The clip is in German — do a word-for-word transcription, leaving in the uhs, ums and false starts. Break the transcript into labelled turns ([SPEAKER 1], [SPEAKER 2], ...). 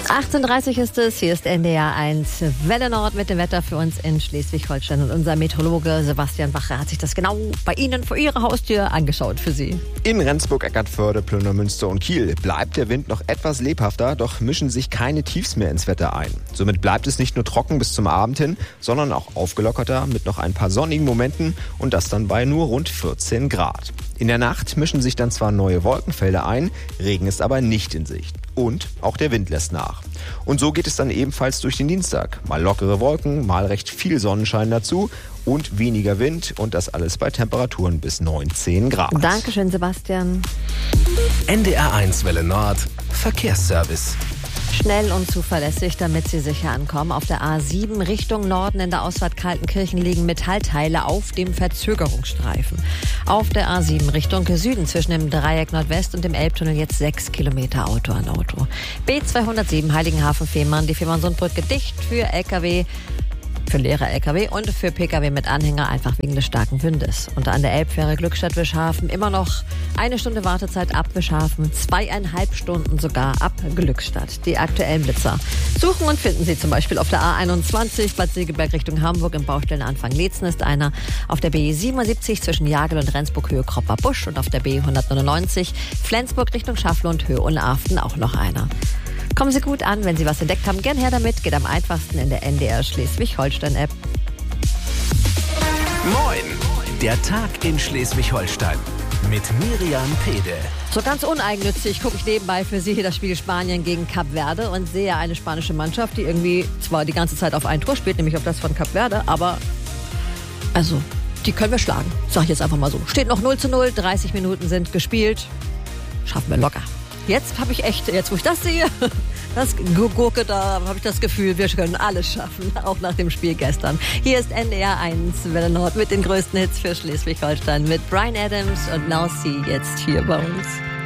[SPEAKER 1] achtunddreißig ist es, hier ist N D R eins Welle Nord mit dem Wetter für uns in Schleswig-Holstein. Und unser Meteorologe Sebastian Wache hat sich das genau bei Ihnen vor Ihrer Haustür angeschaut für Sie.
[SPEAKER 2] In Rendsburg, Eckartsförde, Plünder-Münster und Kiel bleibt der Wind noch etwas lebhafter, doch mischen sich keine Tiefs mehr ins Wetter ein. Somit bleibt es nicht nur trocken bis zum Abend hin, sondern auch aufgelockerter mit noch ein paar sonnigen Momenten und das dann bei nur rund vierzehn Grad. In der Nacht mischen sich dann zwar neue Wolkenfelder ein, Regen ist aber nicht in Sicht. Und auch der Wind lässt nach. Und so geht es dann ebenfalls durch den Dienstag. Mal lockere Wolken, mal recht viel Sonnenschein dazu und weniger Wind und das alles bei Temperaturen bis neunzehn Grad.
[SPEAKER 1] Dankeschön, Sebastian.
[SPEAKER 3] N D R eins Welle Nord Verkehrsservice.
[SPEAKER 1] Schnell und zuverlässig, damit Sie sicher ankommen. Auf der A sieben Richtung Norden in der Ausfahrt Kaltenkirchen liegen Metallteile auf dem Verzögerungsstreifen. Auf der A sieben Richtung Süden zwischen dem Dreieck Nordwest und dem Elbtunnel jetzt sechs Kilometer Auto an Auto. B zweihundertsieben Heiligenhafen-Fehmarn, die Fehmarnsundbrücke dicht für L K W. Für leere L K W und für P K W mit Anhänger, einfach wegen des starken Windes. Und an der Elbfähre Glückstadt-Wischhafen immer noch eine Stunde Wartezeit ab Wischhafen, zweieinhalb Stunden sogar ab Glückstadt. Die aktuellen Blitzer suchen und finden Sie zum Beispiel auf der A einundzwanzig Bad Segeberg Richtung Hamburg im Baustellenanfang Leetzen ist einer, auf der B siebenundsiebzig zwischen Jagel und Rendsburg Höhe Kropper Busch und auf der B hundertneunundneunzig Flensburg Richtung Schaflund Höhe Unaften auch noch einer. Kommen Sie gut an, wenn Sie was entdeckt haben, gern her damit, geht am einfachsten in der N D R Schleswig-Holstein-App.
[SPEAKER 3] Moin, der Tag in Schleswig-Holstein mit Miriam Pede.
[SPEAKER 1] So ganz uneigennützig gucke ich nebenbei für Sie das Spiel Spanien gegen Kap Verde und sehe eine spanische Mannschaft, die irgendwie zwar die ganze Zeit auf ein Tor spielt, nämlich auf das von Kap Verde, aber also die können wir schlagen, sag ich jetzt einfach mal so. Steht noch null zu null, dreißig Minuten sind gespielt, schaffen wir locker. Jetzt habe ich echt, jetzt wo ich das sehe, das Gurke, da habe ich das Gefühl, wir können alles schaffen, auch nach dem Spiel gestern. Hier ist N D R eins Welle Nord mit den größten Hits für Schleswig-Holstein mit Bryan Adams und Now See jetzt hier bei uns.